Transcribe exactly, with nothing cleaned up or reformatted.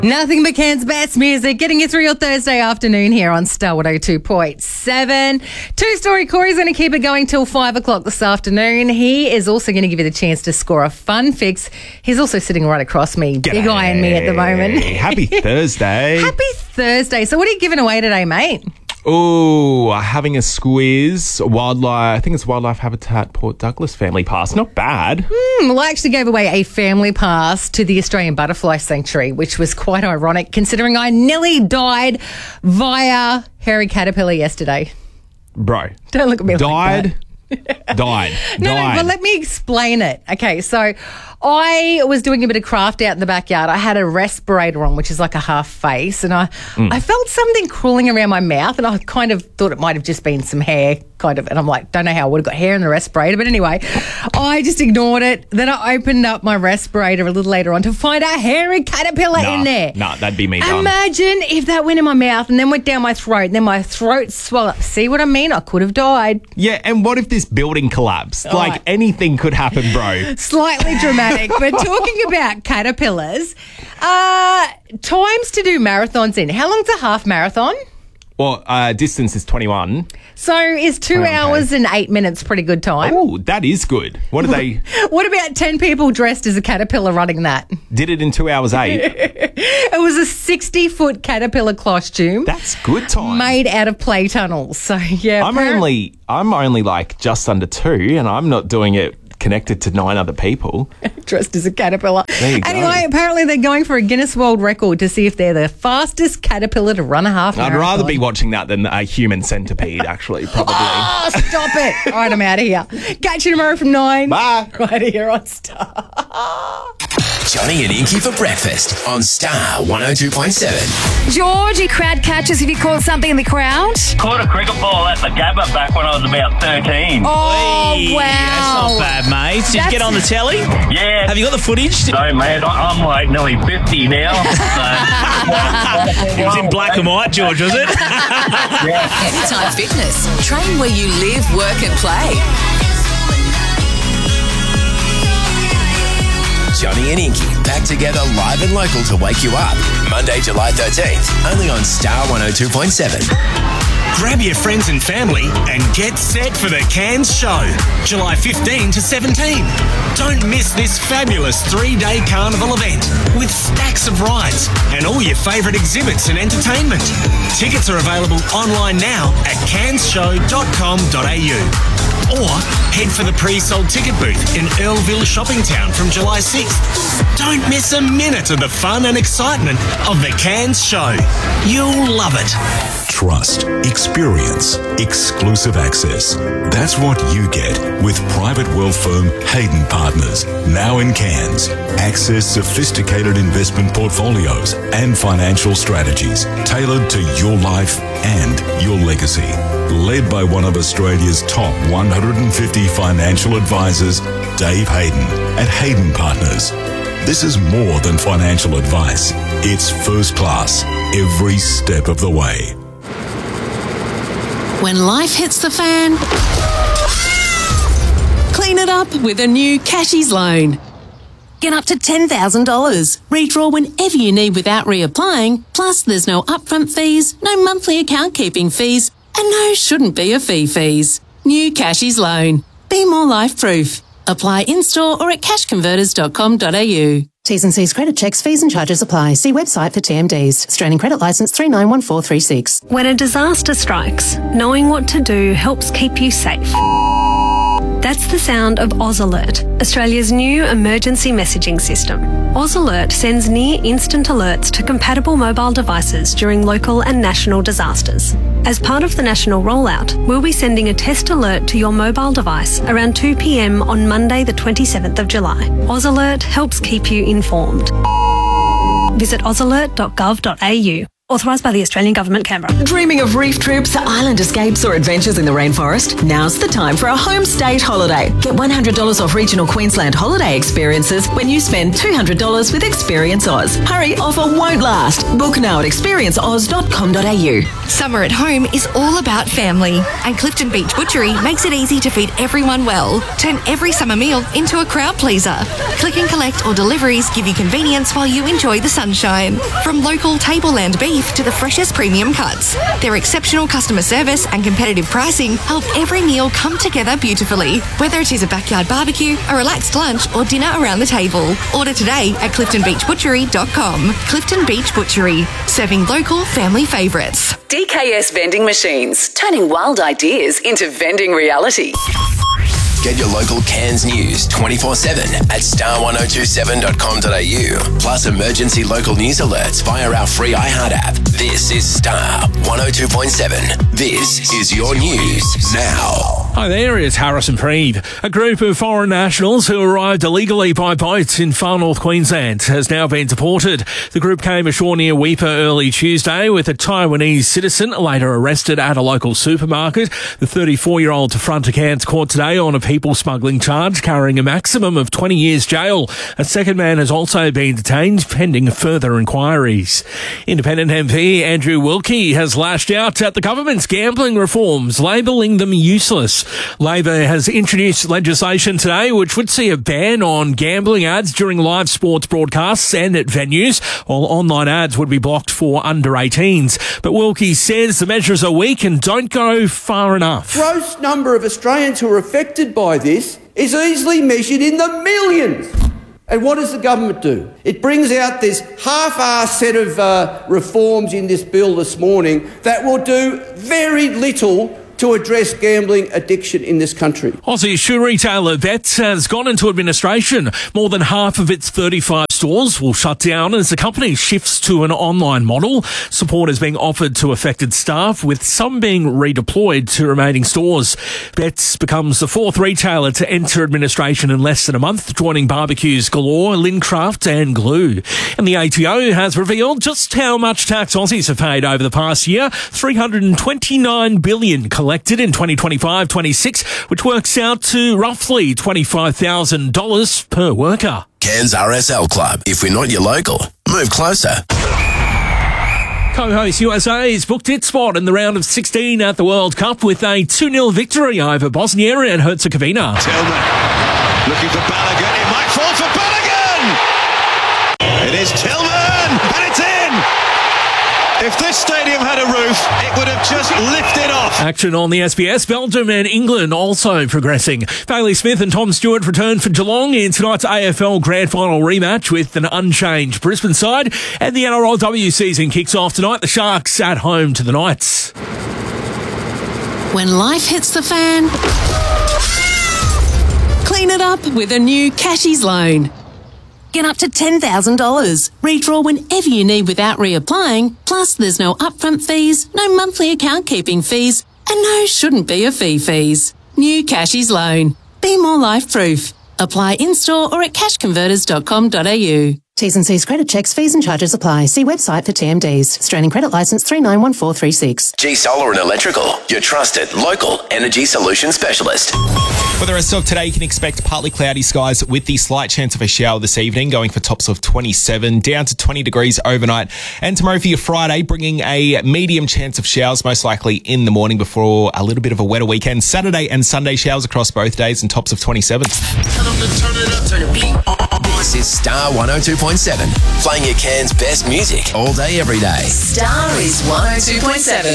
Nothing but Cairns' best music, getting you through your Thursday afternoon here on Star one oh two point seven. Two-story Corey's going to keep it going till five o'clock this afternoon. He is also going to give you the chance to score a fun fix. He's also sitting right across me, G'day. big eyeing me at the moment. Happy Thursday. Happy Thursday. So what are you giving away today, mate? Oh, having a squeeze. Wildlife, I think it's Wildlife Habitat Port Douglas family pass. Not bad. Hmm, well, I actually gave away a family pass to the Australian Butterfly Sanctuary, which was quite ironic considering I nearly died via hairy caterpillar yesterday. Bro. Don't look at me died, like that. Died. No, died. no, but let me explain it. Okay, so I was doing a bit of craft out in the backyard. I had a respirator on, which is like a half face, and I, mm. I felt something crawling around my mouth, and I kind of thought it might have just been some hair, kind of, and I'm like, don't know how I would have got hair in the respirator, but anyway, I just ignored it. Then I opened up my respirator a little later on to find a hairy caterpillar nah, in there. Nah, that'd be me done. Imagine if that went in my mouth and then went down my throat, and then my throat swelled up. See what I mean? I could have died. Yeah, and what if this building collapsed? All like, right. anything could happen, bro. Slightly dramatic, but talking about caterpillars, uh, times to do marathons in. How long's a half marathon? Well, uh, distance is twenty-one. So is two Okay. hours and eight minutes pretty good time? Oh, that is good. What did they... What about ten people dressed as a caterpillar running that? Did it in two hours eight? It was a sixty-foot caterpillar costume. That's good time. Made out of play tunnels. So, yeah. I'm apparent- only, I'm only like just under two, and I'm not doing it connected to nine other people. dressed as a caterpillar. There you go. Anyway, apparently they're going for a Guinness World Record to see if they're the fastest caterpillar to run a half I'd marathon. rather be watching that than a human centipede, actually, probably. Oh, stop it. All right, I'm out of here. Catch you tomorrow from nine. Bye. Right here on Star. Johnny and Inky for breakfast on Star one oh two point seven. Georgie, crowd catchers, have you caught something in the crowd? Caught a cricket ball at the Gabba back when I was about thirteen. Oh, Hey, wow. That's not bad, mate. Did That's- you get on the telly? Yeah. Have you got the footage? No, man, I- I'm like nearly fifty now. It was in black and white, George, was it? Anytime Fitness. Train where you live, work and play. Johnny and Inky back together live and local to wake you up. Monday, July thirteenth, only on Star one oh two point seven. Grab your friends and family and get set for the Cairns Show, July fifteenth to seventeenth. Don't miss this fabulous three-day carnival event with stacks of rides and all your favourite exhibits and entertainment. Tickets are available online now at cairns show dot com dot a u. Or head for the pre-sold ticket booth in Earlville Shopping Town from July sixth. Don't miss a minute of the fun and excitement of the Cairns Show. You'll love it. Trust, experience, exclusive access. That's what you get with private wealth firm Hayden Partners, now in Cairns. Access sophisticated investment portfolios and financial strategies tailored to your life and your legacy. Led by one of Australia's top one hundred fifty financial advisors, Dave Hayden at Hayden Partners. This is more than financial advice. It's first class every step of the way. When life hits the fan, clean it up with a new Cashies loan. Get up to ten thousand dollars. Redraw whenever you need without reapplying. Plus, there's no upfront fees, no monthly account keeping fees, and no shouldn't be a fee fees. New Cashies loan. Be more life-proof. Apply in-store or at cash converters dot com dot a u. T's and C's credit checks, fees and charges apply. See website for T M Ds. Australian Credit Licence three nine one four three six. When a disaster strikes, knowing what to do helps keep you safe. That's the sound of Oz Alert, Australia's new emergency messaging system. Oz Alert sends near-instant alerts to compatible mobile devices during local and national disasters. As part of the national rollout, we'll be sending a test alert to your mobile device around two p m on Monday the twenty-seventh of July. Oz Alert helps keep you informed. Visit oz alert dot gov dot a u. Authorised by the Australian Government, Canberra. Dreaming of reef trips, island escapes or adventures in the rainforest? Now's the time for a home state holiday. Get one hundred dollars off regional Queensland holiday experiences when you spend two hundred dollars with Experience Oz. Hurry, offer won't last. Book now at experience oz dot com dot a u. Summer at home is all about family, and Clifton Beach Butchery makes it easy to feed everyone well. Turn every summer meal into a crowd pleaser. Click and collect or deliveries give you convenience while you enjoy the sunshine. From local tableland beef to the freshest premium cuts, their exceptional customer service and competitive pricing help every meal come together beautifully. Whether it is a backyard barbecue, a relaxed lunch or dinner around the table, order today at clifton beach butchery dot com. Clifton Beach Butchery, serving local family favourites. D K S Vending Machines, turning wild ideas into vending reality. Get your local Cairns news twenty-four seven at star one oh two seven dot com dot a u. Plus emergency local news alerts via our free iHeart app. This is Star one oh two point seven. This is your news now. Hi there, it's Harrison Preed. A group of foreign nationals who arrived illegally by boat in far north Queensland has now been deported. The group came ashore near Weipa early Tuesday with a Taiwanese citizen later arrested at a local supermarket. The thirty-four-year-old to front a Cairns court today on a people smuggling charge carrying a maximum of twenty years jail. A second man has also been detained pending further inquiries. Independent M P Andrew Wilkie has lashed out at the government's gambling reforms, labelling them useless. Labor has introduced legislation today which would see a ban on gambling ads during live sports broadcasts and at venues, while online ads would be blocked for under eighteens. But Wilkie says the measures are weak and don't go far enough. Gross number of Australians who are affected by this is easily measured in the millions. And what does the government do? It brings out this half-assed set of uh, reforms in this bill this morning that will do very little to address gambling addiction in this country. Aussie shoe retailer Betts has gone into administration. More than half of its thirty-five stores will shut down as the company shifts to an online model. Support is being offered to affected staff, with some being redeployed to remaining stores. Betts becomes the fourth retailer to enter administration in less than a month, joining Barbecues Galore, Lincraft and Glue. And the A T O has revealed just how much tax Aussies have paid over the past year. three hundred twenty-nine billion dollars collected in twenty twenty-five twenty-six, which works out to roughly twenty-five thousand dollars per worker. Cairns R S L Club. If we're not your local, move closer. Co-host U S A has booked its spot in the round of sixteen at the World Cup with a two nil victory over Bosnia and Herzegovina. Tillman looking for Balogun. It might fall for Balogun. It is Tillman, and it's in. If this stadium had a roof, it would have just lifted off. Action on the S B S. Belgium and England also progressing. Bailey Smith and Tom Stewart return for Geelong in tonight's A F L Grand Final rematch with an unchanged Brisbane side. And the N R L W season kicks off tonight. The Sharks at home to the Knights. When life hits the fan, clean it up with a new Cashies loan. Get up to ten thousand dollars. Redraw whenever you need without reapplying. Plus, there's no upfront fees, no monthly account keeping fees, and no shouldn't be a fee fees. New Cashies loan. Be more life-proof. Apply in-store or at cash converters dot com dot a u. T's and C's credit checks, fees and charges apply. See website for T M Ds. Australian Credit Licence three nine one four three six. G Solar and Electrical, your trusted local energy solution specialist. For the rest of today, you can expect partly cloudy skies with the slight chance of a shower this evening, going for tops of twenty-seven, down to twenty degrees overnight. And tomorrow for your Friday, bringing a medium chance of showers, most likely in the morning before a little bit of a wetter weekend. Saturday and Sunday showers across both days and tops of twenty-seven. This is Star one oh two point seven, playing your Cairns best music all day, every day. Star is one oh two point seven.